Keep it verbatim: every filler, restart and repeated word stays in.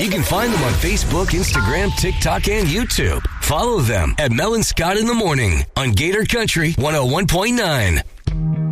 You can find them on Facebook, Instagram, TikTok, and YouTube. Follow them at Mel and Scott in the Morning on Gator Country one oh one point nine.